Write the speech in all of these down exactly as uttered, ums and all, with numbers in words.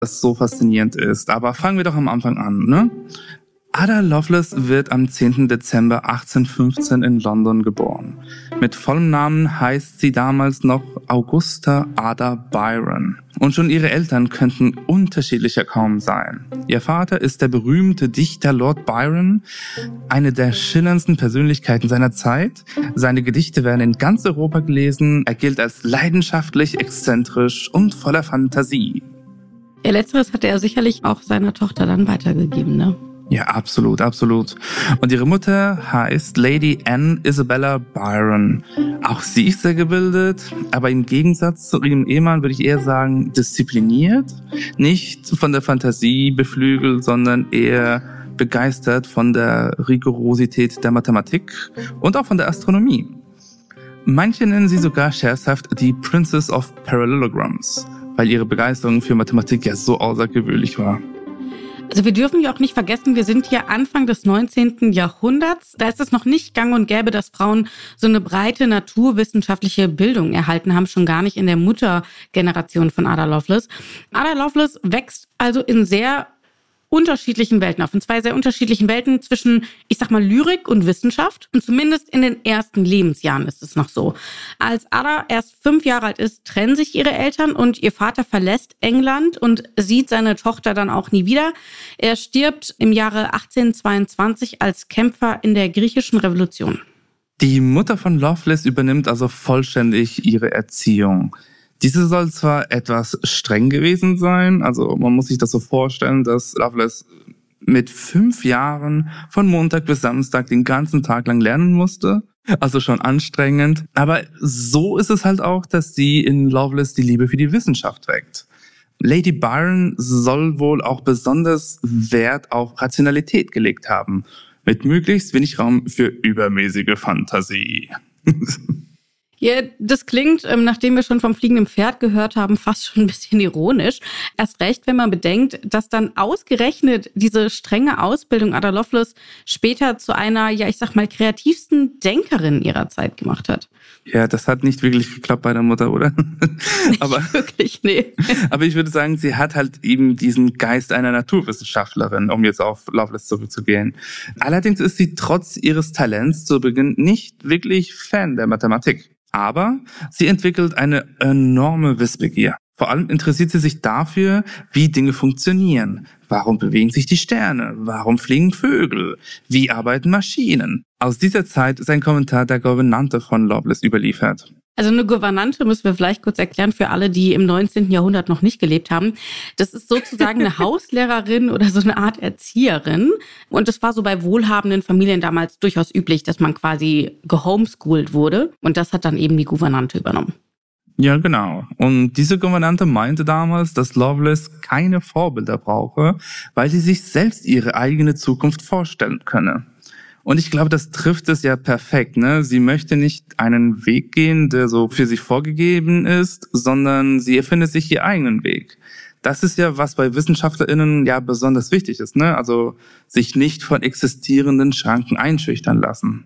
das so faszinierend ist. Aber fangen wir doch am Anfang an, ne? Ada Lovelace wird am zehnten Dezember achtzehnhundertfünfzehn in London geboren. Mit vollem Namen heißt sie damals noch Augusta Ada Byron. Und schon ihre Eltern könnten unterschiedlicher kaum sein. Ihr Vater ist der berühmte Dichter Lord Byron, eine der schillerndsten Persönlichkeiten seiner Zeit. Seine Gedichte werden in ganz Europa gelesen. Er gilt als leidenschaftlich, exzentrisch und voller Fantasie. Ja, letzteres hatte er sicherlich auch seiner Tochter dann weitergegeben, ne? Ja, absolut, absolut. Und ihre Mutter heißt Lady Anne Isabella Byron. Auch sie ist sehr gebildet, aber im Gegensatz zu ihrem Ehemann würde ich eher sagen diszipliniert. Nicht von der Fantasie beflügelt, sondern eher begeistert von der Rigorosität der Mathematik und auch von der Astronomie. Manche nennen sie sogar scherzhaft die Princess of Parallelograms, weil ihre Begeisterung für Mathematik ja so außergewöhnlich war. Also wir dürfen ja auch nicht vergessen, wir sind hier Anfang des neunzehnten Jahrhunderts. Da ist es noch nicht gang und gäbe, dass Frauen so eine breite naturwissenschaftliche Bildung erhalten haben, schon gar nicht in der Muttergeneration von Ada Lovelace. Ada Lovelace wächst also in sehr unterschiedlichen Welten auf, in zwei sehr unterschiedlichen Welten zwischen, ich sag mal, Lyrik und Wissenschaft. Und zumindest in den ersten Lebensjahren ist es noch so. Als Ada erst fünf Jahre alt ist, trennen sich ihre Eltern und ihr Vater verlässt England und sieht seine Tochter dann auch nie wieder. Er stirbt im Jahre achtzehnhundertzweiundzwanzig als Kämpfer in der griechischen Revolution. Die Mutter von Lovelace übernimmt also vollständig ihre Erziehung. Diese soll zwar etwas streng gewesen sein, also man muss sich das so vorstellen, dass Lovelace mit fünf Jahren von Montag bis Samstag den ganzen Tag lang lernen musste, also schon anstrengend. Aber so ist es halt auch, dass sie in Lovelace die Liebe für die Wissenschaft weckt. Lady Byron soll wohl auch besonders Wert auf Rationalität gelegt haben, mit möglichst wenig Raum für übermäßige Fantasie. Ja, das klingt, nachdem wir schon vom fliegenden Pferd gehört haben, fast schon ein bisschen ironisch. Erst recht, wenn man bedenkt, dass dann ausgerechnet diese strenge Ausbildung Ada Lovelace später zu einer, ja ich sag mal, kreativsten Denkerin ihrer Zeit gemacht hat. Ja, das hat nicht wirklich geklappt bei der Mutter, oder? aber nicht wirklich, nee. Aber ich würde sagen, sie hat halt eben diesen Geist einer Naturwissenschaftlerin, um jetzt auf Lovelace zurückzugehen. Allerdings ist sie trotz ihres Talents zu Beginn nicht wirklich Fan der Mathematik. Aber sie entwickelt eine enorme Wissbegier. Vor allem interessiert sie sich dafür, wie Dinge funktionieren. Warum bewegen sich die Sterne? Warum fliegen Vögel? Wie arbeiten Maschinen? Aus dieser Zeit ist ein Kommentar der Gouvernante von Lovelace überliefert. Also eine Gouvernante müssen wir vielleicht kurz erklären für alle, die im neunzehnten Jahrhundert noch nicht gelebt haben. Das ist sozusagen eine Hauslehrerin oder so eine Art Erzieherin. Und das war so bei wohlhabenden Familien damals durchaus üblich, dass man quasi gehomeschoolt wurde. Und das hat dann eben die Gouvernante übernommen. Ja, genau. Und diese Gouvernante meinte damals, dass Lovelace keine Vorbilder brauche, weil sie sich selbst ihre eigene Zukunft vorstellen könne. Und ich glaube, das trifft es ja perfekt, ne? Sie möchte nicht einen Weg gehen, der so für sie vorgegeben ist, sondern sie erfindet sich ihren eigenen Weg. Das ist ja, was bei WissenschaftlerInnen ja besonders wichtig ist, ne? Also sich nicht von existierenden Schranken einschüchtern lassen.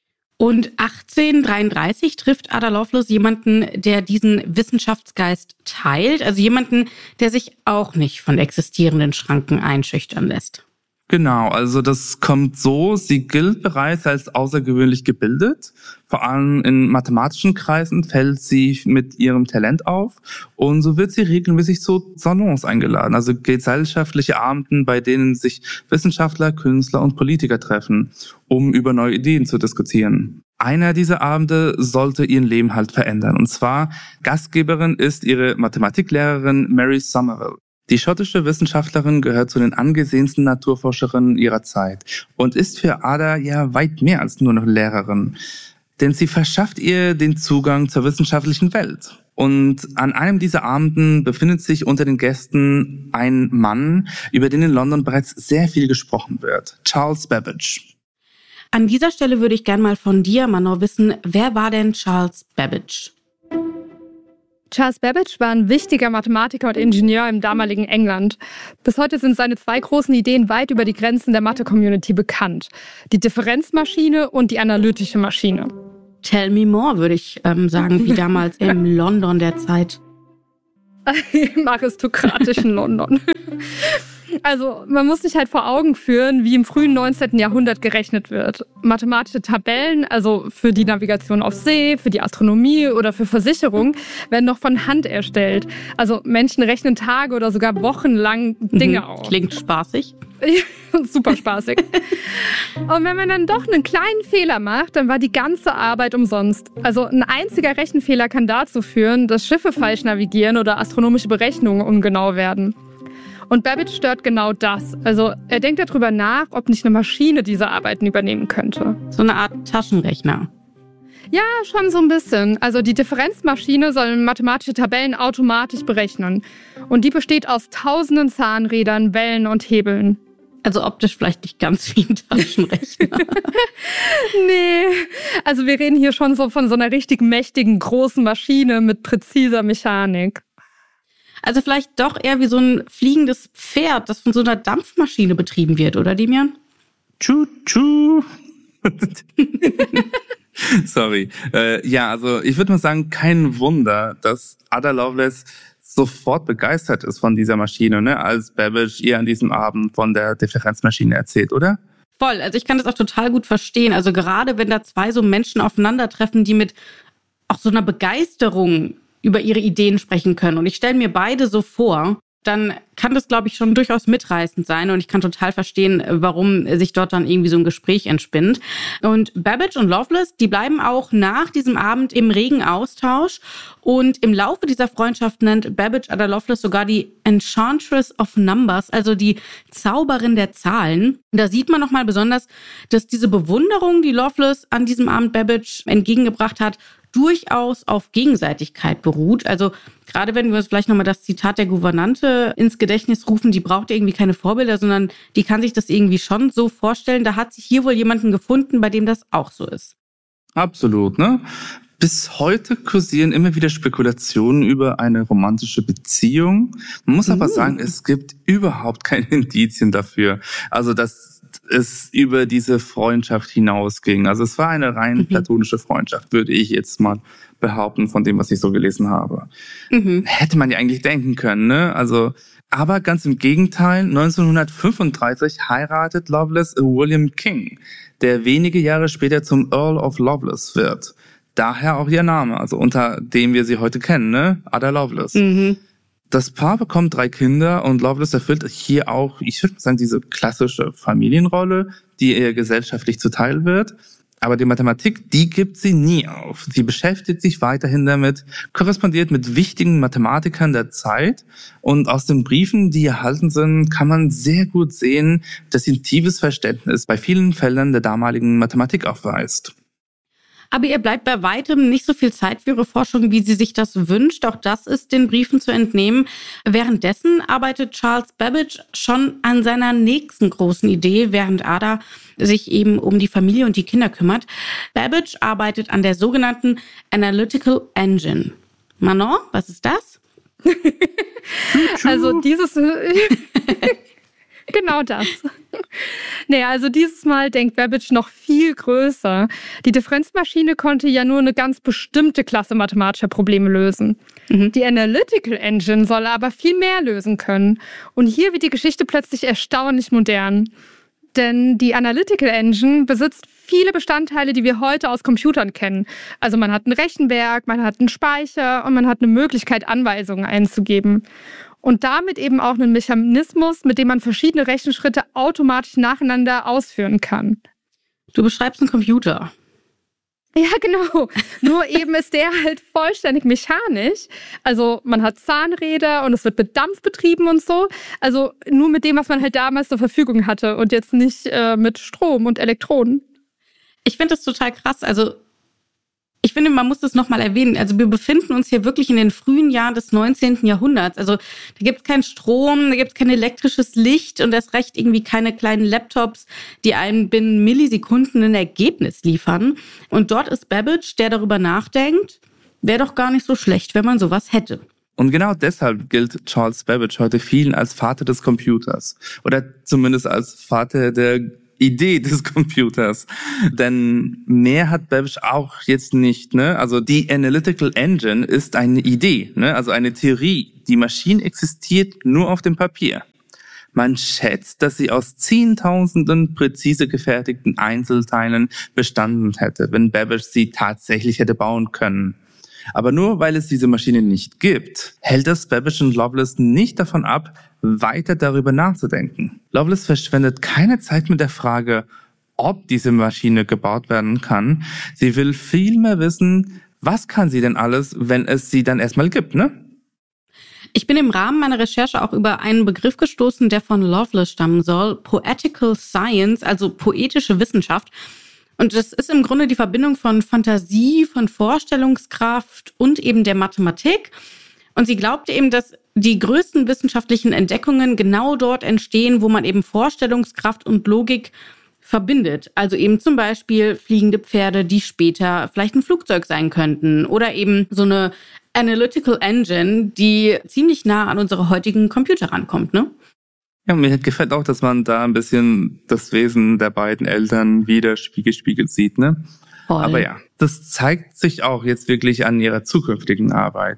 Und achtzehnhundertdreiunddreißig trifft Ada Lovelace jemanden, der diesen Wissenschaftsgeist teilt, also jemanden, der sich auch nicht von existierenden Schranken einschüchtern lässt. Genau, also das kommt so, sie gilt bereits als außergewöhnlich gebildet. Vor allem in mathematischen Kreisen fällt sie mit ihrem Talent auf und so wird sie regelmäßig zu Salons eingeladen, also gesellschaftliche Abenden, bei denen sich Wissenschaftler, Künstler und Politiker treffen, um über neue Ideen zu diskutieren. Einer dieser Abende sollte ihren Leben halt verändern und zwar Gastgeberin ist ihre Mathematiklehrerin Mary Somerville. Die schottische Wissenschaftlerin gehört zu den angesehensten Naturforscherinnen ihrer Zeit und ist für Ada ja weit mehr als nur noch Lehrerin. Denn sie verschafft ihr den Zugang zur wissenschaftlichen Welt. Und an einem dieser Abenden befindet sich unter den Gästen ein Mann, über den in London bereits sehr viel gesprochen wird. Charles Babbage. An dieser Stelle würde ich gerne mal von dir, Manon, wissen, wer war denn Charles Babbage? Charles Babbage war ein wichtiger Mathematiker und Ingenieur im damaligen England. Bis heute sind seine zwei großen Ideen weit über die Grenzen der Mathe-Community bekannt. Die Differenzmaschine und die analytische Maschine. Tell me more, würde ich ähm, sagen, wie damals im London der Zeit. Im aristokratischen London. Also man muss sich halt vor Augen führen, wie im frühen neunzehnten. Jahrhundert gerechnet wird. Mathematische Tabellen, also für die Navigation auf See, für die Astronomie oder für Versicherung, werden noch von Hand erstellt. Also Menschen rechnen Tage oder sogar wochenlang Dinge mhm, aus. Klingt spaßig. Super spaßig. Und wenn man dann doch einen kleinen Fehler macht, dann war die ganze Arbeit umsonst. Also ein einziger Rechenfehler kann dazu führen, dass Schiffe falsch navigieren oder astronomische Berechnungen ungenau werden. Und Babbage stört genau das. Also er denkt darüber nach, ob nicht eine Maschine diese Arbeiten übernehmen könnte. So eine Art Taschenrechner. Ja, schon so ein bisschen. Also die Differenzmaschine soll mathematische Tabellen automatisch berechnen. Und die besteht aus tausenden Zahnrädern, Wellen und Hebeln. Also optisch vielleicht nicht ganz wie ein Taschenrechner. Nee, also wir reden hier schon so von so einer richtig mächtigen, großen Maschine mit präziser Mechanik. Also vielleicht doch eher wie so ein fliegendes Pferd, das von so einer Dampfmaschine betrieben wird, oder Demian? Tschu-tschu. Sorry. Äh, ja, also ich würde mal sagen, kein Wunder, dass Ada Lovelace sofort begeistert ist von dieser Maschine, ne, als Babbage ihr an diesem Abend von der Differenzmaschine erzählt, oder? Voll, also ich kann das auch total gut verstehen. Also gerade wenn da zwei so Menschen aufeinandertreffen, die mit auch so einer Begeisterung über ihre Ideen sprechen können. Und ich stelle mir beide so vor, dann kann das, glaube ich, schon durchaus mitreißend sein. Und ich kann total verstehen, warum sich dort dann irgendwie so ein Gespräch entspinnt. Und Babbage und Lovelace, die bleiben auch nach diesem Abend im regen Austausch. Und im Laufe dieser Freundschaft nennt Babbage Ada Lovelace sogar die Enchantress of Numbers, also die Zauberin der Zahlen. Da sieht man nochmal besonders, dass diese Bewunderung, die Lovelace an diesem Abend Babbage entgegengebracht hat, durchaus auf Gegenseitigkeit beruht. Also gerade wenn wir uns vielleicht nochmal das Zitat der Gouvernante ins Gedächtnis rufen, die braucht irgendwie keine Vorbilder, sondern die kann sich das irgendwie schon so vorstellen. Da hat sich hier wohl jemanden gefunden, bei dem das auch so ist. Absolut, ne? Bis heute kursieren immer wieder Spekulationen über eine romantische Beziehung. Man muss aber sagen, es gibt überhaupt keine Indizien dafür. Also, dass es über diese Freundschaft hinausging. Also es war eine rein mhm. platonische Freundschaft, würde ich jetzt mal behaupten, von dem, was ich so gelesen habe. Mhm. Hätte man ja eigentlich denken können, ne? Also, aber ganz im Gegenteil, neunzehnhundertfünfunddreißig heiratet Lovelace William King, der wenige Jahre später zum Earl of Lovelace wird. Daher auch ihr Name, also unter dem wir sie heute kennen, ne? Ada Lovelace. Mhm. Das Paar bekommt drei Kinder und Lovelace erfüllt hier auch, ich würde sagen, diese klassische Familienrolle, die ihr gesellschaftlich zuteil wird. Aber die Mathematik, die gibt sie nie auf. Sie beschäftigt sich weiterhin damit, korrespondiert mit wichtigen Mathematikern der Zeit. Und aus den Briefen, die erhalten sind, kann man sehr gut sehen, dass sie ein tiefes Verständnis bei vielen Feldern der damaligen Mathematik aufweist. Aber ihr bleibt bei weitem nicht so viel Zeit für ihre Forschung, wie sie sich das wünscht. Auch das ist den Briefen zu entnehmen. Währenddessen arbeitet Charles Babbage schon an seiner nächsten großen Idee, während Ada sich eben um die Familie und die Kinder kümmert. Babbage arbeitet an der sogenannten Analytical Engine. Manon, was ist das? Also dieses... Genau das. Naja, also dieses Mal denkt Babbage noch viel größer. Die Differenzmaschine konnte ja nur eine ganz bestimmte Klasse mathematischer Probleme lösen. Mhm. Die Analytical Engine soll aber viel mehr lösen können. Und hier wird die Geschichte plötzlich erstaunlich modern. Denn die Analytical Engine besitzt viele Bestandteile, die wir heute aus Computern kennen. Also man hat ein Rechenwerk, man hat einen Speicher und man hat eine Möglichkeit, Anweisungen einzugeben. Und damit eben auch einen Mechanismus, mit dem man verschiedene Rechenschritte automatisch nacheinander ausführen kann. Du beschreibst einen Computer. Ja, genau. Nur eben ist der halt vollständig mechanisch. Also man hat Zahnräder und es wird mit Dampf betrieben und so. Also nur mit dem, was man halt damals zur Verfügung hatte und jetzt nicht äh, mit Strom und Elektronen. Ich finde das total krass. Also ich finde, man muss das nochmal erwähnen. Also wir befinden uns hier wirklich in den frühen Jahren des neunzehnten. Jahrhunderts. Also da gibt es keinen Strom, da gibt es kein elektrisches Licht und erst recht irgendwie keine kleinen Laptops, die einem binnen Millisekunden ein Ergebnis liefern. Und dort ist Babbage, der darüber nachdenkt, wäre doch gar nicht so schlecht, wenn man sowas hätte. Und genau deshalb gilt Charles Babbage heute vielen als Vater des Computers. Oder zumindest als Vater der Idee des Computers. Denn mehr hat Babbage auch jetzt nicht, ne? Also die Analytical Engine ist eine Idee, ne? Also eine Theorie, die Maschine existiert nur auf dem Papier. Man schätzt, dass sie aus Zehntausenden präzise gefertigten Einzelteilen bestanden hätte, wenn Babbage sie tatsächlich hätte bauen können. Aber nur weil es diese Maschine nicht gibt, hält das Babbage und Loveless nicht davon ab, weiter darüber nachzudenken. Loveless verschwendet keine Zeit mit der Frage, ob diese Maschine gebaut werden kann. Sie will vielmehr wissen, was kann sie denn alles, wenn es sie dann erstmal gibt, ne? Ich bin im Rahmen meiner Recherche auch über einen Begriff gestoßen, der von Loveless stammen soll. Poetical Science, also poetische Wissenschaft. Und das ist im Grunde die Verbindung von Fantasie, von Vorstellungskraft und eben der Mathematik. Und sie glaubte eben, dass die größten wissenschaftlichen Entdeckungen genau dort entstehen, wo man eben Vorstellungskraft und Logik verbindet. Also eben zum Beispiel fliegende Pferde, die später vielleicht ein Flugzeug sein könnten. Oder eben so eine Analytical Engine, die ziemlich nah an unsere heutigen Computer rankommt, ne? Ja, mir gefällt auch, dass man da ein bisschen das Wesen der beiden Eltern wieder spiegelspiegelt sieht, ne? Voll. Aber ja, das zeigt sich auch jetzt wirklich an ihrer zukünftigen Arbeit.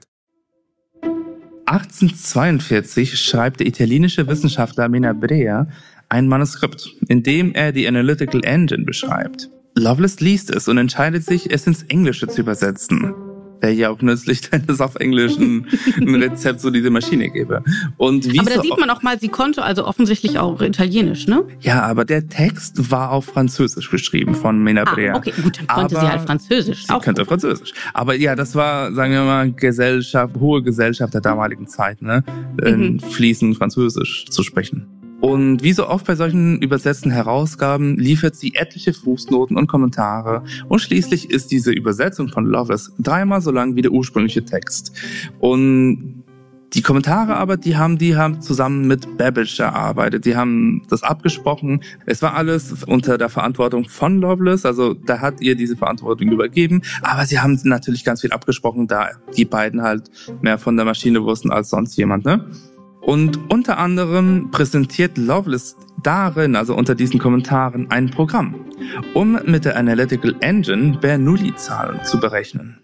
achtzehnhundertzweiundvierzig schreibt der italienische Wissenschaftler Menabrea ein Manuskript, in dem er die Analytical Engine beschreibt. Loveless liest es und entscheidet sich, es ins Englische zu übersetzen. Wäre ja auch nützlich, wenn es auf Englisch ein, ein Rezept so diese Maschine gäbe. Und wie aber da so sieht man auch mal, sie konnte also offensichtlich auch Italienisch, ne? Ja, aber der Text war auf Französisch geschrieben von Menabrea. Ah, okay, gut, dann konnte aber sie halt Französisch. Sie auch könnte gut. Französisch. Aber ja, das war, sagen wir mal, Gesellschaft, hohe Gesellschaft der damaligen Zeit, ne? Mhm. Fließend Französisch zu sprechen. Und wie so oft bei solchen übersetzten Herausgaben liefert sie etliche Fußnoten und Kommentare und schließlich ist diese Übersetzung von Loveless dreimal so lang wie der ursprüngliche Text. Und die Kommentare aber, die haben die haben zusammen mit Babbage erarbeitet, die haben das abgesprochen. Es war alles unter der Verantwortung von Loveless, also da hat ihr diese Verantwortung übergeben, aber sie haben natürlich ganz viel abgesprochen, da die beiden halt mehr von der Maschine wussten als sonst jemand, ne? Und unter anderem präsentiert Loveless darin, also unter diesen Kommentaren, ein Programm, um mit der Analytical Engine Bernoulli-Zahlen zu berechnen.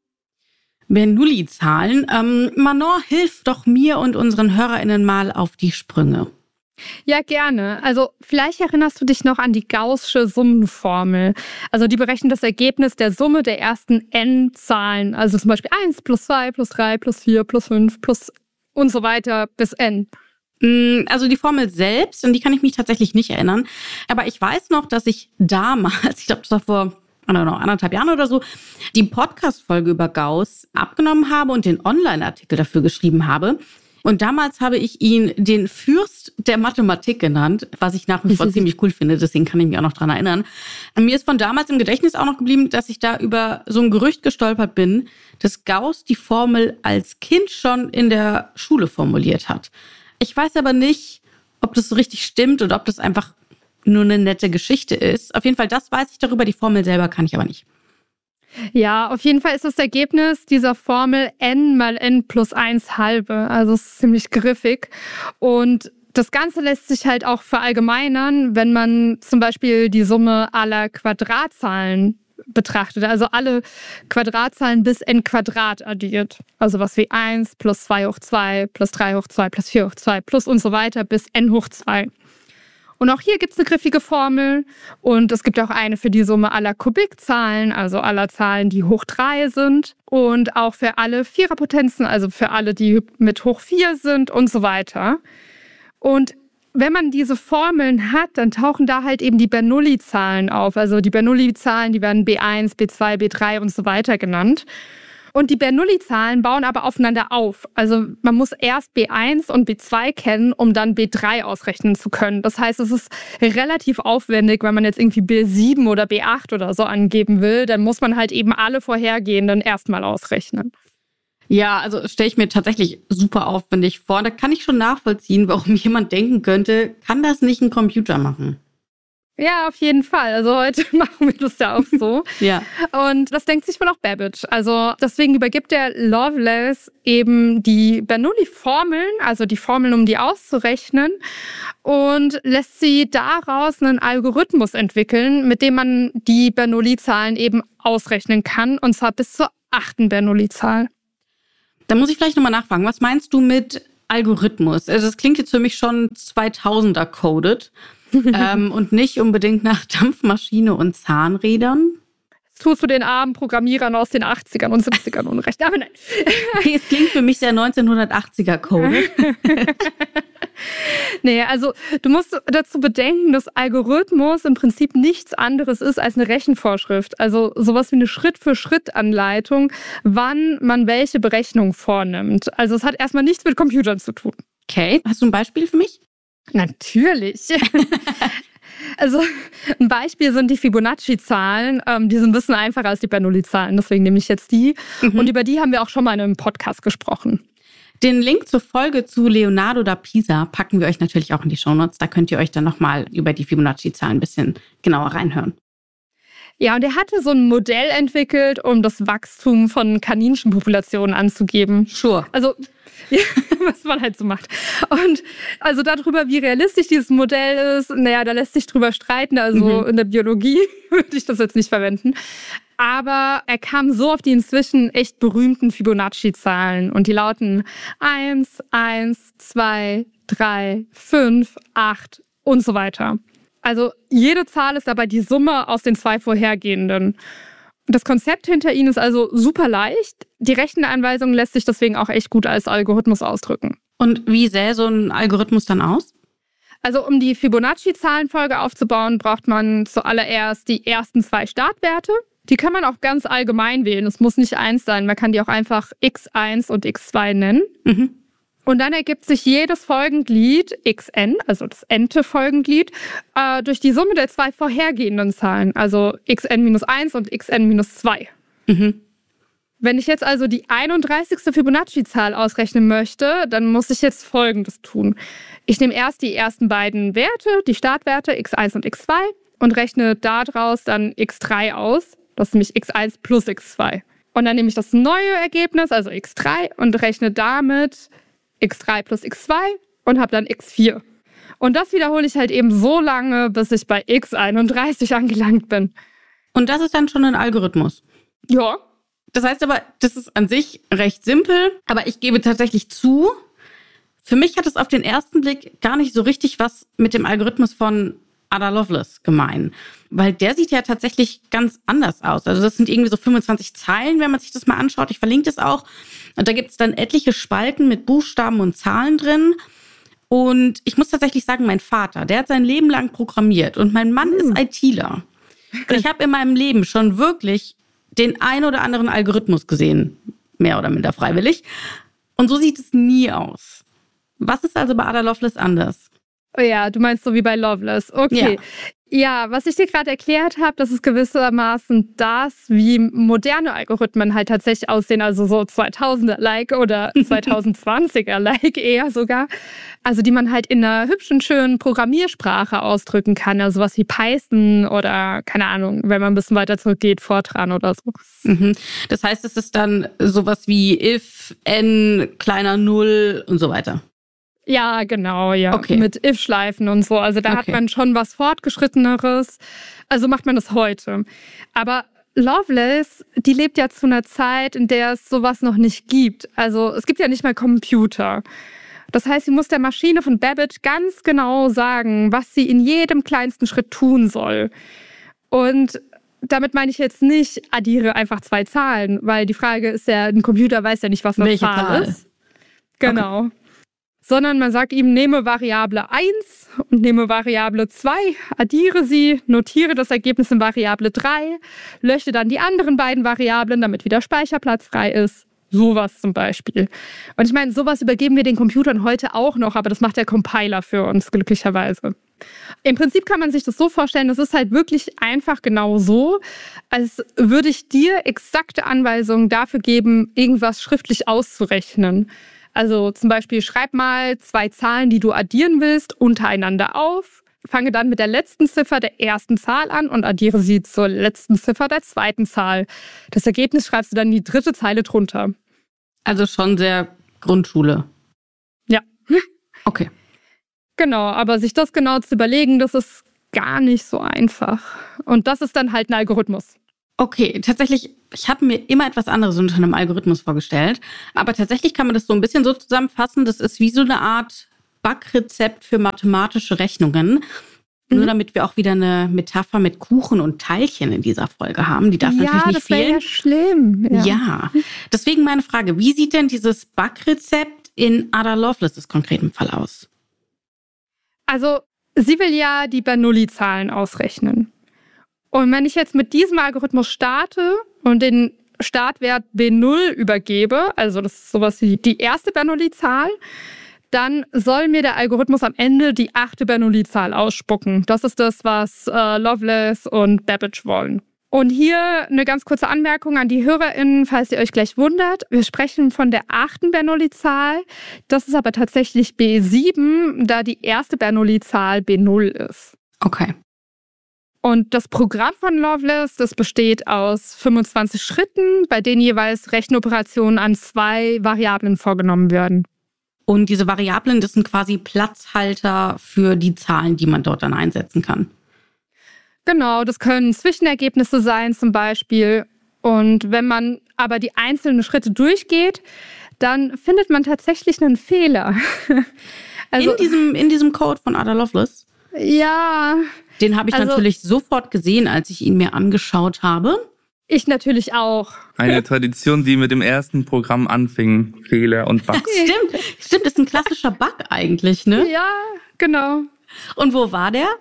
Bernoulli-Zahlen. Ähm, Manon, hilf doch mir und unseren HörerInnen mal auf die Sprünge. Ja, gerne. Also vielleicht erinnerst du dich noch an die Gaußsche Summenformel. Also die berechnet das Ergebnis der Summe der ersten n-Zahlen. Also zum Beispiel eins plus zwei plus drei plus vier plus fünf plus und so weiter bis n. Also die Formel selbst, an die kann ich mich tatsächlich nicht erinnern. Aber ich weiß noch, dass ich damals, ich glaube, das war vor I don't know, anderthalb Jahren oder so, die Podcast-Folge über Gauss abgenommen habe und den Online-Artikel dafür geschrieben habe. Und damals habe ich ihn den Fürst der Mathematik genannt, was ich nach wie vor ziemlich cool finde, deswegen kann ich mich auch noch dran erinnern. Mir ist von damals im Gedächtnis auch noch geblieben, dass ich da über so ein Gerücht gestolpert bin, dass Gauss die Formel als Kind schon in der Schule formuliert hat. Ich weiß aber nicht, ob das so richtig stimmt oder ob das einfach nur eine nette Geschichte ist. Auf jeden Fall, das weiß ich darüber, die Formel selber kann ich aber nicht. Ja, auf jeden Fall ist das Ergebnis dieser Formel n mal n plus eins halbe. Also es ist ziemlich griffig. Und das Ganze lässt sich halt auch verallgemeinern, wenn man zum Beispiel die Summe aller Quadratzahlen betrachtet. Also alle Quadratzahlen bis n Quadrat addiert. Also was wie eins plus zwei hoch zwei plus drei hoch zwei plus vier hoch zwei plus und so weiter bis n hoch zwei. Und auch hier gibt es eine griffige Formel und es gibt auch eine für die Summe aller Kubikzahlen, also aller Zahlen, die hoch drei sind und auch für alle Viererpotenzen, also für alle, die mit hoch vier sind und so weiter. Und wenn man diese Formeln hat, dann tauchen da halt eben die Bernoulli-Zahlen auf. Also die Bernoulli-Zahlen, die werden B eins, B zwei, B drei und so weiter genannt. Und die Bernoulli-Zahlen bauen aber aufeinander auf. Also man muss erst B eins und B zwei kennen, um dann B drei ausrechnen zu können. Das heißt, es ist relativ aufwendig, wenn man jetzt irgendwie B sieben oder B acht oder so angeben will. Dann muss man halt eben alle vorhergehenden erstmal ausrechnen. Ja, also stelle ich mir tatsächlich super aufwendig vor. Da kann ich schon nachvollziehen, warum jemand denken könnte, kann das nicht ein Computer machen? Ja, auf jeden Fall. Also heute machen wir das ja auch so. Ja. Und das denkt sich wohl auch Babbage. Also deswegen übergibt der Loveless eben die Bernoulli-Formeln, also die Formeln, um die auszurechnen, und lässt sie daraus einen Algorithmus entwickeln, mit dem man die Bernoulli-Zahlen eben ausrechnen kann, und zwar bis zur achten Bernoulli-Zahl. Da muss ich vielleicht nochmal nachfragen. Was meinst du mit Algorithmus? Also das klingt jetzt für mich schon zweitausender-coded ähm, und nicht unbedingt nach Dampfmaschine und Zahnrädern. Tust du den armen Programmierern aus den achtzigern und siebzigern Unrecht. Aber nein. Okay, es klingt für mich sehr neunzehnhundertachtziger-Code. Nee, also du musst dazu bedenken, dass Algorithmus im Prinzip nichts anderes ist als eine Rechenvorschrift. Also sowas wie eine Schritt-für-Schritt-Anleitung, wann man welche Berechnung vornimmt. Also es hat erstmal nichts mit Computern zu tun. Okay, hast du ein Beispiel für mich? Natürlich. Also ein Beispiel sind die Fibonacci-Zahlen. Ähm, die sind ein bisschen einfacher als die Bernoulli-Zahlen, deswegen nehme ich jetzt die. Mhm. Und über die haben wir auch schon mal in einem Podcast gesprochen. Den Link zur Folge zu Leonardo da Pisa packen wir euch natürlich auch in die Shownotes. Da könnt ihr euch dann nochmal über die Fibonacci-Zahlen ein bisschen genauer reinhören. Ja, und er hatte so ein Modell entwickelt, um das Wachstum von Kaninchenpopulationen anzugeben. Sure. Also, ja, was man halt so macht. Und also darüber, wie realistisch dieses Modell ist, naja, da lässt sich drüber streiten. Also mhm. in der Biologie würde ich das jetzt nicht verwenden. Aber er kam so auf die inzwischen echt berühmten Fibonacci-Zahlen. Und die lauten eins, eins, zwei, drei, fünf, acht und so weiter. Also jede Zahl ist dabei die Summe aus den zwei vorhergehenden. Das Konzept hinter ihnen ist also super leicht. Die Rechenanweisung lässt sich deswegen auch echt gut als Algorithmus ausdrücken. Und wie sähe so ein Algorithmus dann aus? Also um die Fibonacci-Zahlenfolge aufzubauen, braucht man zuallererst die ersten zwei Startwerte. Die kann man auch ganz allgemein wählen. Es muss nicht eins sein. Man kann die auch einfach x eins und x zwei nennen. Mhm. Und dann ergibt sich jedes Folgenglied xn, also das n-te Folgenglied, äh, durch die Summe der zwei vorhergehenden Zahlen, also xn minus eins und xn minus zwei. Mhm. Wenn ich jetzt also die einunddreißigste Fibonacci-Zahl ausrechnen möchte, dann muss ich jetzt Folgendes tun. Ich nehme erst die ersten beiden Werte, die Startwerte x eins und x zwei, und rechne daraus dann x drei aus. Das ist nämlich x eins plus x zwei. Und dann nehme ich das neue Ergebnis, also x drei, und rechne damit x drei plus x zwei und habe dann x vier. Und das wiederhole ich halt eben so lange, bis ich bei x einunddreißig angelangt bin. Und das ist dann schon ein Algorithmus? Ja. Das heißt aber, das ist an sich recht simpel, aber ich gebe tatsächlich zu, für mich hat es auf den ersten Blick gar nicht so richtig was mit dem Algorithmus von Ada Lovelace gemein. Weil der sieht ja tatsächlich ganz anders aus. Also das sind irgendwie so fünfundzwanzig Zeilen, wenn man sich das mal anschaut. Ich verlinke das auch. Und da gibt es dann etliche Spalten mit Buchstaben und Zahlen drin. Und ich muss tatsächlich sagen, mein Vater, der hat sein Leben lang programmiert. Und mein Mann hm. ist ITler. Und ich habe in meinem Leben schon wirklich den ein oder anderen Algorithmus gesehen. Mehr oder minder freiwillig. Und so sieht es nie aus. Was ist also bei Ada Lovelace anders? Oh ja, du meinst so wie bei Lovelace. Okay. Ja. Ja, was ich dir gerade erklärt habe, das ist gewissermaßen das, wie moderne Algorithmen halt tatsächlich aussehen, also so zweitausender-like oder zweitausendzwanziger-like eher sogar. Also die man halt in einer hübschen, schönen Programmiersprache ausdrücken kann, also sowas wie Python oder, keine Ahnung, wenn man ein bisschen weiter zurückgeht, Fortran oder so. Mhm. Das heißt, es ist dann sowas wie if, n, kleiner null und so weiter. Ja, genau, ja. Okay. Mit if-Schleifen und so. Also da okay. hat man schon was Fortgeschritteneres. Also macht man das heute. Aber Lovelace, die lebt ja zu einer Zeit, in der es sowas noch nicht gibt. Also es gibt ja nicht mal Computer. Das heißt, sie muss der Maschine von Babbage ganz genau sagen, was sie in jedem kleinsten Schritt tun soll. Und damit meine ich jetzt nicht, addiere einfach zwei Zahlen, weil die Frage ist ja, ein Computer weiß ja nicht, was eine Welche Zahl, Zahl ist. Genau. Okay. Sondern man sagt ihm, nehme Variable eins und nehme Variable zwei, addiere sie, notiere das Ergebnis in Variable drei, lösche dann die anderen beiden Variablen, damit wieder Speicherplatz frei ist. Sowas zum Beispiel. Und ich meine, sowas übergeben wir den Computern heute auch noch, aber das macht der Compiler für uns, glücklicherweise. Im Prinzip kann man sich das so vorstellen, das ist halt wirklich einfach genau so, als würde ich dir exakte Anweisungen dafür geben, irgendwas schriftlich auszurechnen. Also zum Beispiel, schreib mal zwei Zahlen, die du addieren willst, untereinander auf. Fange dann mit der letzten Ziffer der ersten Zahl an und addiere sie zur letzten Ziffer der zweiten Zahl. Das Ergebnis schreibst du dann in die dritte Zeile drunter. Also schon sehr Grundschule. Ja. Okay. Genau, aber sich das genau zu überlegen, das ist gar nicht so einfach. Und das ist dann halt ein Algorithmus. Okay, tatsächlich, ich habe mir immer etwas anderes unter einem Algorithmus vorgestellt. Aber tatsächlich kann man das so ein bisschen so zusammenfassen, das ist wie so eine Art Backrezept für mathematische Rechnungen. Mhm. Nur damit wir auch wieder eine Metapher mit Kuchen und Teilchen in dieser Folge haben. Die darf ja, natürlich nicht das fehlen. Ja, schlimm. Ja. ja, deswegen meine Frage, wie sieht denn dieses Backrezept in Ada Lovelaces konkreten Fall aus? Also, sie will ja die Bernoulli-Zahlen ausrechnen. Und wenn ich jetzt mit diesem Algorithmus starte und den Startwert B null übergebe, also das ist sowas wie die erste Bernoulli-Zahl, dann soll mir der Algorithmus am Ende die achte Bernoulli-Zahl ausspucken. Das ist das, was äh, Lovelace und Babbage wollen. Und hier eine ganz kurze Anmerkung an die HörerInnen, falls ihr euch gleich wundert. Wir sprechen von der achten Bernoulli-Zahl. Das ist aber tatsächlich B sieben, da die erste Bernoulli-Zahl B null ist. Okay. Und das Programm von Lovelace, das besteht aus fünfundzwanzig Schritten, bei denen jeweils Rechenoperationen an zwei Variablen vorgenommen werden. Und diese Variablen, das sind quasi Platzhalter für die Zahlen, die man dort dann einsetzen kann. Genau, das können Zwischenergebnisse sein zum Beispiel. Und wenn man aber die einzelnen Schritte durchgeht, dann findet man tatsächlich einen Fehler. Also, in diesem, in diesem Code von Ada Lovelace? Ja. Den habe ich also, natürlich sofort gesehen, als ich ihn mir angeschaut habe. Ich natürlich auch. Eine Tradition, die mit dem ersten Programm anfing. Fehler und Bugs. Stimmt, stimmt, das ist ein klassischer Bug eigentlich, ne? Ja, genau. Und wo war der?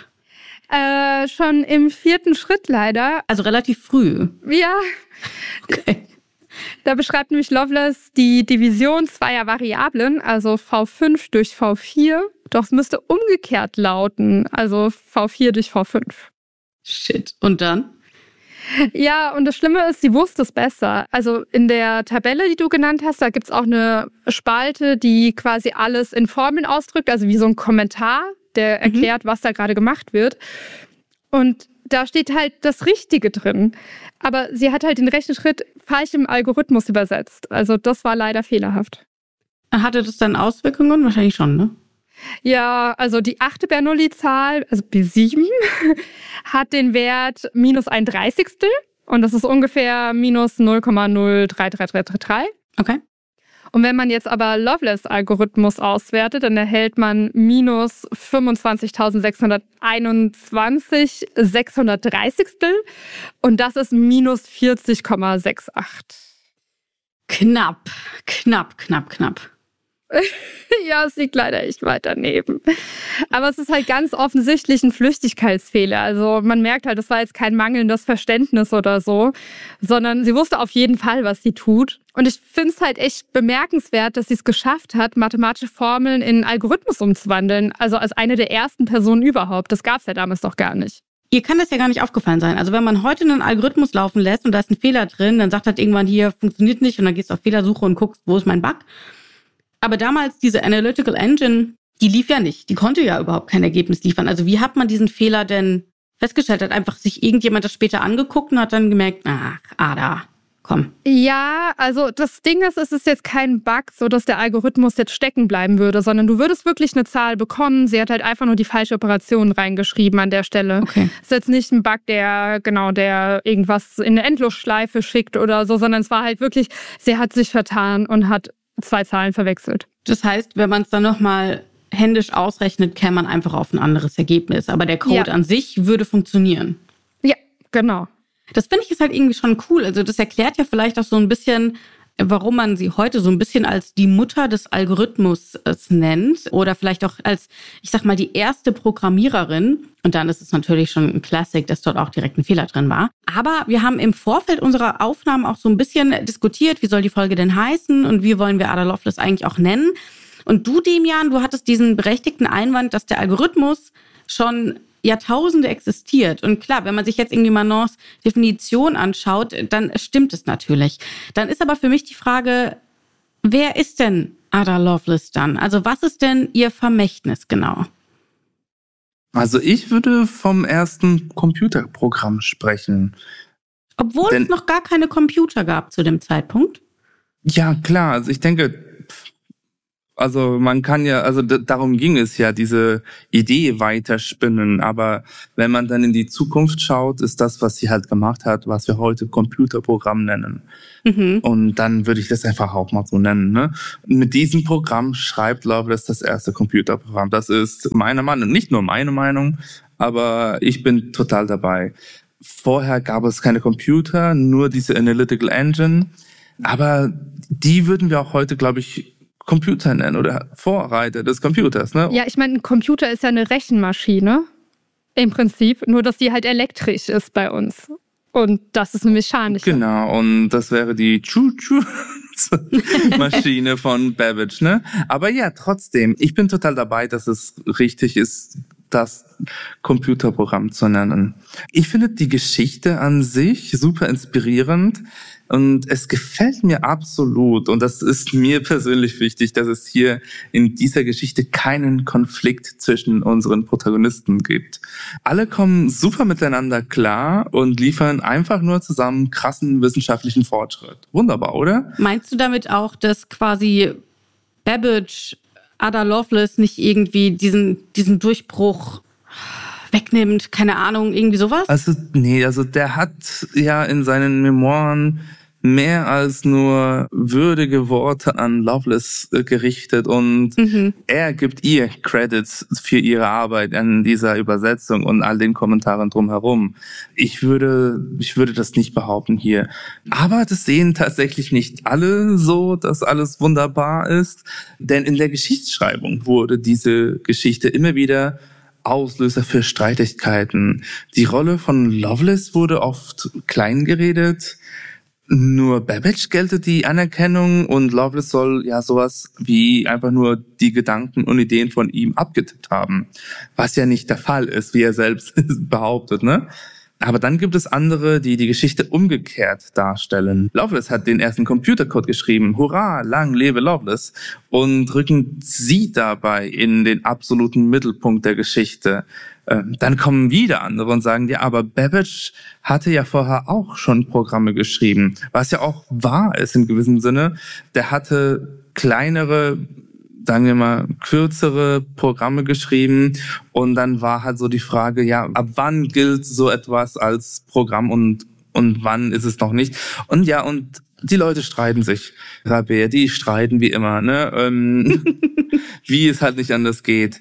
Äh, schon im vierten Schritt leider. Also relativ früh. Ja. Okay. Da beschreibt nämlich Lovelace die Division zweier Variablen, also V fünf durch V vier. Doch es müsste umgekehrt lauten, also V vier durch V fünf. Shit. Und dann? Ja, und das Schlimme ist, sie wusste es besser. Also in der Tabelle, die du genannt hast, da gibt es auch eine Spalte, die quasi alles in Formeln ausdrückt, also wie so ein Kommentar, der erklärt, mhm. was da gerade gemacht wird. Und da steht halt das Richtige drin. Aber sie hat halt den rechten Schritt falsch im Algorithmus übersetzt. Also das war leider fehlerhaft. Hatte das dann Auswirkungen? Wahrscheinlich schon, ne? Ja, also die achte Bernoulli-Zahl, also B sieben, hat den Wert minus ein Dreißigstel. Und das ist ungefähr minus null Komma null drei drei drei drei drei. Okay. Und wenn man jetzt aber Lovelace-Algorithmus auswertet, dann erhält man minus fünfundzwanzigtausendsechshunderteinundzwanzig sechshundertdreißigstel. Und das ist minus vierzig Komma achtundsechzig. Knapp, knapp, knapp, knapp. Ja, es liegt leider echt weit daneben. Aber es ist halt ganz offensichtlich ein Flüchtigkeitsfehler. Also man merkt halt, das war jetzt kein mangelndes Verständnis oder so, sondern sie wusste auf jeden Fall, was sie tut. Und ich finde es halt echt bemerkenswert, dass sie es geschafft hat, mathematische Formeln in Algorithmus umzuwandeln. Also als eine der ersten Personen überhaupt. Das gab es ja damals doch gar nicht. Ihr kann das ja gar nicht aufgefallen sein. Also wenn man heute einen Algorithmus laufen lässt und da ist ein Fehler drin, dann sagt halt irgendwann hier, funktioniert nicht und dann gehst du auf Fehlersuche und guckst, wo ist mein Bug. Aber damals diese Analytical Engine, die lief ja nicht. Die konnte ja überhaupt kein Ergebnis liefern. Also wie hat man diesen Fehler denn festgestellt? Hat einfach sich irgendjemand das später angeguckt und hat dann gemerkt, ach, Ada, komm. Ja, also das Ding ist, es ist jetzt kein Bug, so dass der Algorithmus jetzt stecken bleiben würde, sondern du würdest wirklich eine Zahl bekommen. Sie hat halt einfach nur die falsche Operation reingeschrieben an der Stelle. Okay. Es ist jetzt nicht ein Bug, der genau, der irgendwas in eine Endlosschleife schickt oder so, sondern es war halt wirklich, sie hat sich vertan und hat zwei Zahlen verwechselt. Das heißt, wenn man es dann nochmal händisch ausrechnet, käme man einfach auf ein anderes Ergebnis. Aber der Code ja. an sich würde funktionieren. Ja, genau. Das finde ich ist halt irgendwie schon cool. Also das erklärt ja vielleicht auch so ein bisschen, warum man sie heute so ein bisschen als die Mutter des Algorithmus nennt. Oder vielleicht auch als, ich sag mal, die erste Programmiererin. Und dann ist es natürlich schon ein Classic, dass dort auch direkt ein Fehler drin war. Aber wir haben im Vorfeld unserer Aufnahmen auch so ein bisschen diskutiert, wie soll die Folge denn heißen und wie wollen wir Ada Lovelace eigentlich auch nennen. Und du, Demian, du hattest diesen berechtigten Einwand, dass der Algorithmus schon Jahrtausende existiert. Und klar, wenn man sich jetzt irgendwie Manons Definition anschaut, dann stimmt es natürlich. Dann ist aber für mich die Frage, wer ist denn Ada Lovelace dann? Also was ist denn ihr Vermächtnis genau? Also ich würde vom ersten Computerprogramm sprechen. Obwohl Denn, es noch gar keine Computer gab zu dem Zeitpunkt? Ja, klar. Also ich denke, Also man kann ja, also d- darum ging es ja, diese Idee weiterspinnen. Aber wenn man dann in die Zukunft schaut, ist das, was sie halt gemacht hat, was wir heute Computerprogramm nennen. Mhm. Und dann würde ich das einfach auch mal so nennen. Ne? Mit diesem Programm schreibt Loveless das erste Computerprogramm. Das ist meine Meinung, nicht nur meine Meinung, aber ich bin total dabei. Vorher gab es keine Computer, nur diese Analytical Engine. Aber die würden wir auch heute, glaube ich, Computer nennen oder Vorreiter des Computers, ne? Ja, ich meine, ein Computer ist ja eine Rechenmaschine im Prinzip, nur dass die halt elektrisch ist bei uns. Und das ist eine mechanische. Genau, und das wäre die Choo-Choo-Maschine von Babbage, ne? Aber ja, trotzdem, ich bin total dabei, dass es richtig ist, das Computerprogramm zu nennen. Ich finde die Geschichte an sich super inspirierend. Und es gefällt mir absolut, und das ist mir persönlich wichtig, dass es hier in dieser Geschichte keinen Konflikt zwischen unseren Protagonisten gibt. Alle kommen super miteinander klar und liefern einfach nur zusammen krassen wissenschaftlichen Fortschritt. Wunderbar, oder? Meinst du damit auch, dass quasi Babbage Ada Lovelace nicht irgendwie diesen, diesen Durchbruch wegnimmt? Keine Ahnung, irgendwie sowas? Also, nee, also der hat ja in seinen Memoiren mehr als nur würdige Worte an Lovelace gerichtet und mhm. er gibt ihr Credits für ihre Arbeit an dieser Übersetzung und all den Kommentaren drumherum. Ich würde, ich würde das nicht behaupten hier. Aber das sehen tatsächlich nicht alle so, dass alles wunderbar ist, denn in der Geschichtsschreibung wurde diese Geschichte immer wieder Auslöser für Streitigkeiten. Die Rolle von Lovelace wurde oft klein geredet. Nur Babbage gelte die Anerkennung und Lovelace soll ja sowas wie einfach nur die Gedanken und Ideen von ihm abgetippt haben. Was ja nicht der Fall ist, wie er selbst behauptet, ne? Aber dann gibt es andere, die die Geschichte umgekehrt darstellen. Lovelace hat den ersten Computercode geschrieben. Hurra, lang lebe Lovelace. Und rücken sie dabei in den absoluten Mittelpunkt der Geschichte. Ähm, dann kommen wieder andere und sagen, ja, aber Babbage hatte ja vorher auch schon Programme geschrieben. Was ja auch wahr ist im gewissen Sinne. Der hatte kleinere, sagen wir mal, kürzere Programme geschrieben und dann war halt so die Frage, ja, ab wann gilt so etwas als Programm und und wann ist es noch nicht? Und ja, und die Leute streiten sich, Rabea, die streiten wie immer, ne? Ähm, wie es halt nicht anders geht.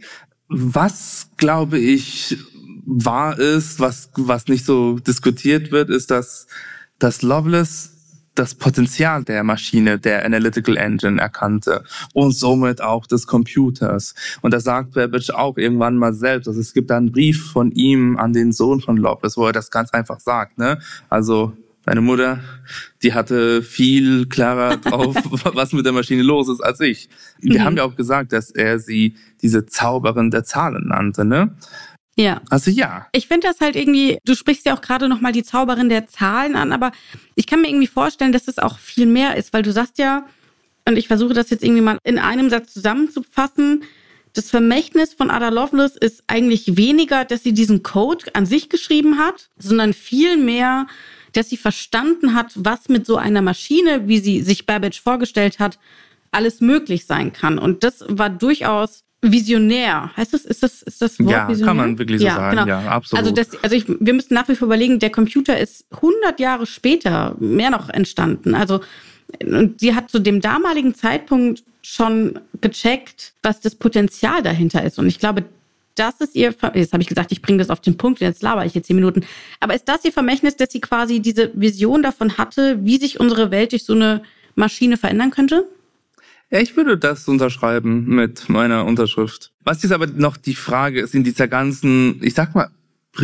Was, glaube ich, wahr ist, was was nicht so diskutiert wird, ist, dass dass Lovelace das Potenzial der Maschine, der Analytical Engine erkannte und somit auch des Computers. Und das sagt Babbage auch irgendwann mal selbst. Also es gibt da einen Brief von ihm an den Sohn von Lovelace, wo er das ganz einfach sagt, ne? Also deine Mutter, die hatte viel klarer drauf, was mit der Maschine los ist, als ich. Wir mhm. haben ja auch gesagt, dass er sie diese Zauberin der Zahlen nannte, ne? Ja. Also ja. Ich finde das halt irgendwie, du sprichst ja auch gerade nochmal die Zauberin der Zahlen an, aber ich kann mir irgendwie vorstellen, dass es auch viel mehr ist, weil du sagst ja, und ich versuche das jetzt irgendwie mal in einem Satz zusammenzufassen, das Vermächtnis von Ada Lovelace ist eigentlich weniger, dass sie diesen Code an sich geschrieben hat, sondern viel mehr, dass sie verstanden hat, was mit so einer Maschine, wie sie sich Babbage vorgestellt hat, alles möglich sein kann. Und das war durchaus visionär. Heißt das, ist das, ist das Wort ja, visionär? Kann man wirklich so ja, sagen. Genau. Ja, absolut. Also, das, also ich, wir müssen nach wie vor überlegen, der Computer ist hundert Jahre später, mehr noch entstanden. Also, und sie hat zu dem damaligen Zeitpunkt schon gecheckt, was das Potenzial dahinter ist. Und ich glaube, das ist ihr, jetzt habe ich gesagt, ich bringe das auf den Punkt, jetzt laber ich jetzt zehn Minuten. Aber ist das ihr Vermächtnis, dass sie quasi diese Vision davon hatte, wie sich unsere Welt durch so eine Maschine verändern könnte? Ja, ich würde das unterschreiben mit meiner Unterschrift. Was jetzt aber noch die Frage ist in dieser ganzen, ich sag mal,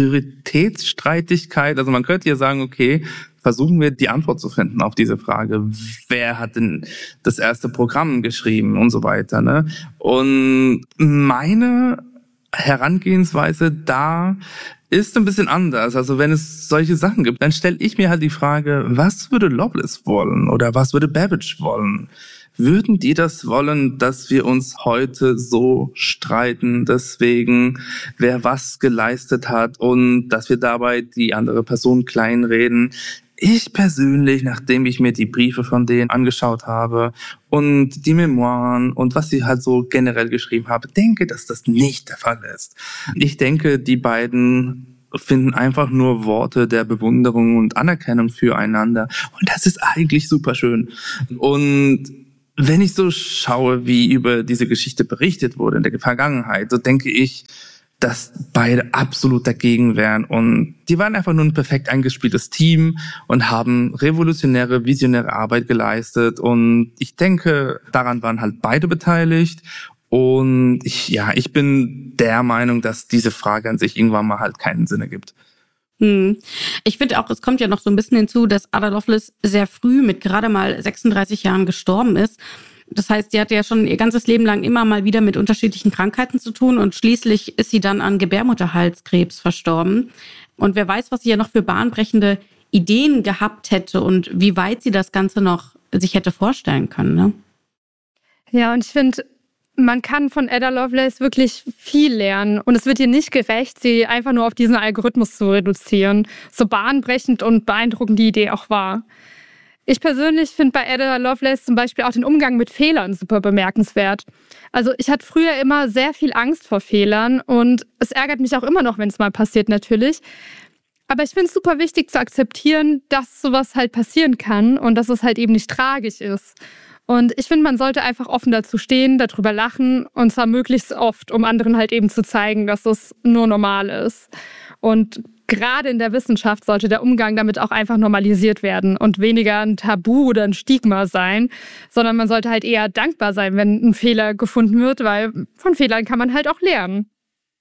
Prioritätsstreitigkeit. Also man könnte ja sagen, okay, versuchen wir die Antwort zu finden auf diese Frage. Wer hat denn das erste Programm geschrieben und so weiter, ne? Und meine Herangehensweise da ist ein bisschen anders. Also wenn es solche Sachen gibt, dann stelle ich mir halt die Frage, was würde Lovelace wollen oder was würde Babbage wollen? Würden die das wollen, dass wir uns heute so streiten, deswegen, wer was geleistet hat und dass wir dabei die andere Person kleinreden? Ich persönlich, nachdem ich mir die Briefe von denen angeschaut habe und die Memoiren und was sie halt so generell geschrieben haben, denke, dass das nicht der Fall ist. Ich denke, die beiden finden einfach nur Worte der Bewunderung und Anerkennung füreinander. Und das ist eigentlich super schön. Und wenn ich so schaue, wie über diese Geschichte berichtet wurde in der Vergangenheit, so denke ich, dass beide absolut dagegen wären. Und die waren einfach nur ein perfekt eingespieltes Team und haben revolutionäre, visionäre Arbeit geleistet. Und ich denke, daran waren halt beide beteiligt. Und ich, ja, ich bin der Meinung, dass diese Frage an sich irgendwann mal halt keinen Sinn ergibt. Hm. Ich finde auch, es kommt ja noch so ein bisschen hinzu, dass Ada Lovelace sehr früh mit gerade mal sechsunddreißig Jahren gestorben ist. Das heißt, sie hatte ja schon ihr ganzes Leben lang immer mal wieder mit unterschiedlichen Krankheiten zu tun und schließlich ist sie dann an Gebärmutterhalskrebs verstorben. Und wer weiß, was sie ja noch für bahnbrechende Ideen gehabt hätte und wie weit sie das Ganze noch sich hätte vorstellen können, ne? Ja, und ich finde, man kann von Ada Lovelace wirklich viel lernen und es wird ihr nicht gerecht, sie einfach nur auf diesen Algorithmus zu reduzieren, so bahnbrechend und beeindruckend die Idee auch war. Ich persönlich finde bei Ada Lovelace zum Beispiel auch den Umgang mit Fehlern super bemerkenswert. Also ich hatte früher immer sehr viel Angst vor Fehlern und es ärgert mich auch immer noch, wenn es mal passiert natürlich. Aber ich finde es super wichtig zu akzeptieren, dass sowas halt passieren kann und dass es halt eben nicht tragisch ist. Und ich finde, man sollte einfach offen dazu stehen, darüber lachen und zwar möglichst oft, um anderen halt eben zu zeigen, dass es nur normal ist. Und gerade in der Wissenschaft sollte der Umgang damit auch einfach normalisiert werden und weniger ein Tabu oder ein Stigma sein, sondern man sollte halt eher dankbar sein, wenn ein Fehler gefunden wird, weil von Fehlern kann man halt auch lernen.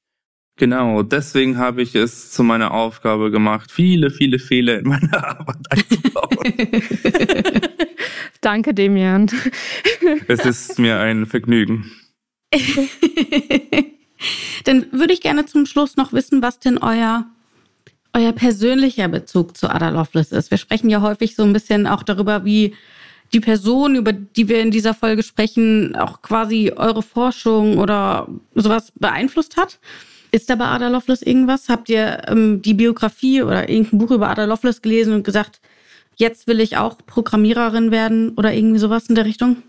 Genau, deswegen habe ich es zu meiner Aufgabe gemacht, viele, viele Fehler in meiner Arbeit einzubauen. Danke, Demian. Es ist mir ein Vergnügen. Dann würde ich gerne zum Schluss noch wissen, was denn euer, euer persönlicher Bezug zu Ada Lovelace ist. Wir sprechen ja häufig so ein bisschen auch darüber, wie die Person, über die wir in dieser Folge sprechen, auch quasi eure Forschung oder sowas beeinflusst hat. Ist da bei Ada Lovelace irgendwas? Habt ihr ähm, die Biografie oder irgendein Buch über Ada Lovelace gelesen und gesagt, jetzt will ich auch Programmiererin werden oder irgendwie sowas in der Richtung?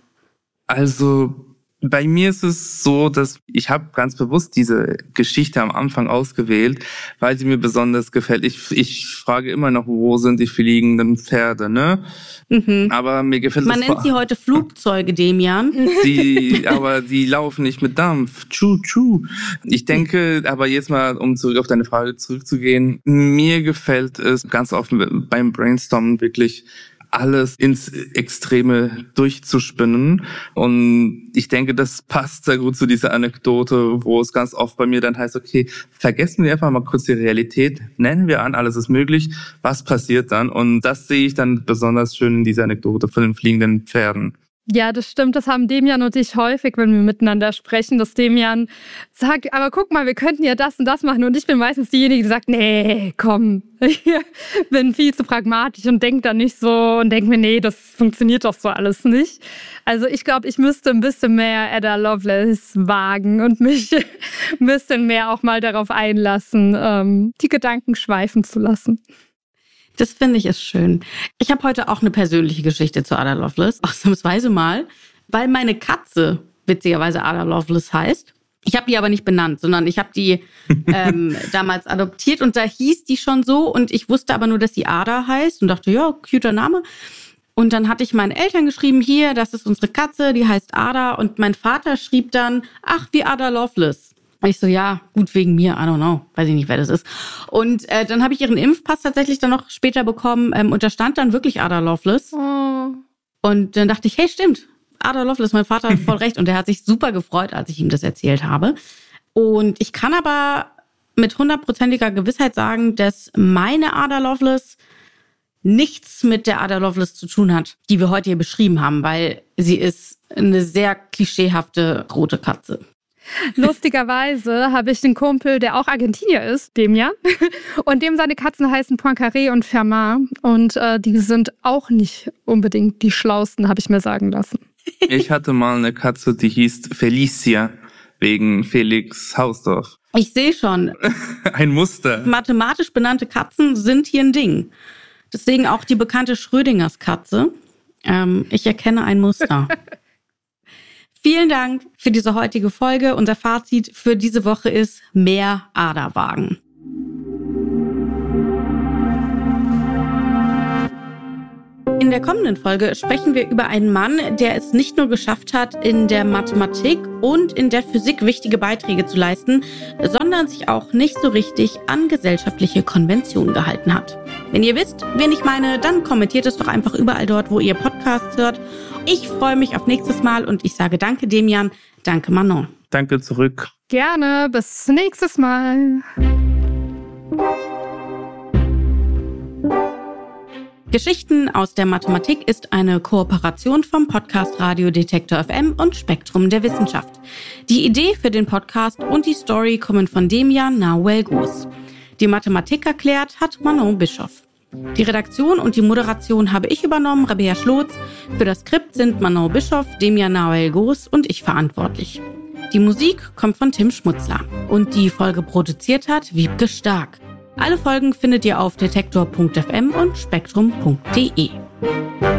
Also bei mir ist es so, dass ich habe ganz bewusst diese Geschichte am Anfang ausgewählt, weil sie mir besonders gefällt. Ich, ich frage immer noch, wo sind die fliegenden Pferde, ne? Mhm. Aber mir gefällt Man das... nennt sie heute Flugzeuge, Demian. Die, aber die laufen nicht mit Dampf. Tschu, tschu. Ich denke, aber jetzt mal, um zurück auf deine Frage zurückzugehen, mir gefällt es ganz oft beim Brainstormen wirklich alles ins Extreme durchzuspinnen. Und ich denke, das passt sehr gut zu dieser Anekdote, wo es ganz oft bei mir dann heißt, okay, vergessen wir einfach mal kurz die Realität, nennen wir an, alles ist möglich, was passiert dann? Und das sehe ich dann besonders schön in dieser Anekdote von den fliegenden Pferden. Ja, das stimmt. Das haben Demian und ich häufig, wenn wir miteinander sprechen, dass Demian sagt, aber guck mal, wir könnten ja das und das machen. Und ich bin meistens diejenige, die sagt, nee, komm, ich bin viel zu pragmatisch und denke da nicht so und denke mir, nee, das funktioniert doch so alles nicht. Also ich glaube, ich müsste ein bisschen mehr Ada Lovelace wagen und mich ein bisschen mehr auch mal darauf einlassen, ähm, die Gedanken schweifen zu lassen. Das finde ich ist schön. Ich habe heute auch eine persönliche Geschichte zu Ada Lovelace, ausnahmsweise mal, weil meine Katze witzigerweise Ada Lovelace heißt. Ich habe die aber nicht benannt, sondern ich habe die ähm, damals adoptiert und da hieß die schon so und ich wusste aber nur, dass sie Ada heißt und dachte, ja, cuter Name. Und dann hatte ich meinen Eltern geschrieben, hier, das ist unsere Katze, die heißt Ada und mein Vater schrieb dann, ach, wie Ada Lovelace. Ich so, ja, gut, wegen mir, I don't know, weiß ich nicht, wer das ist. Und äh, dann habe ich ihren Impfpass tatsächlich dann noch später bekommen ähm, und da stand dann wirklich Ada Lovelace. Oh. Und dann dachte ich, hey, stimmt, Ada Lovelace, mein Vater hat voll recht. Und der hat sich super gefreut, als ich ihm das erzählt habe. Und ich kann aber mit hundertprozentiger Gewissheit sagen, dass meine Ada Lovelace nichts mit der Ada Lovelace zu tun hat, die wir heute hier beschrieben haben, weil sie ist eine sehr klischeehafte rote Katze. Lustigerweise habe ich einen Kumpel, der auch Argentinier ist, Demian, und dem seine Katzen heißen Poincaré und Fermat und äh, die sind auch nicht unbedingt die schlausten, habe ich mir sagen lassen. Ich hatte mal eine Katze, die hieß Felicia, wegen Felix Hausdorf. Ich sehe schon. Ein Muster. Mathematisch benannte Katzen sind hier ein Ding. Deswegen auch die bekannte Schrödingers Katze. Ähm, ich erkenne ein Muster. Vielen Dank für diese heutige Folge. Unser Fazit für diese Woche ist mehr Aderwagen. In der kommenden Folge sprechen wir über einen Mann, der es nicht nur geschafft hat, in der Mathematik und in der Physik wichtige Beiträge zu leisten, sondern sich auch nicht so richtig an gesellschaftliche Konventionen gehalten hat. Wenn ihr wisst, wen ich meine, dann kommentiert es doch einfach überall dort, wo ihr Podcasts hört. Ich freue mich auf nächstes Mal und ich sage danke Demian, danke Manon. Danke zurück. Gerne, bis nächstes Mal. Geschichten aus der Mathematik ist eine Kooperation vom Podcast Radio Detektor F M und Spektrum der Wissenschaft. Die Idee für den Podcast und die Story kommen von Demian Nahuel-Gus. Die Mathematik erklärt hat Manon Bischoff. Die Redaktion und die Moderation habe ich übernommen, Rabea Schlotz. Für das Skript sind Manon Bischoff, Demian Nahuel-Gus und ich verantwortlich. Die Musik kommt von Tim Schmutzler. Und die Folge produziert hat Wiebke Stark. Alle Folgen findet ihr auf detektor punkt f m und spektrum punkt d e.